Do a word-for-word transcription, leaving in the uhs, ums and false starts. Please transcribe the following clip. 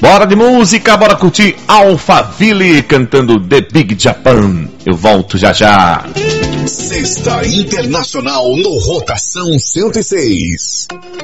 Bora de música, bora curtir Alphaville cantando The Big Japan. Eu volto já já. Sexta Internacional no Rotação cento e seis.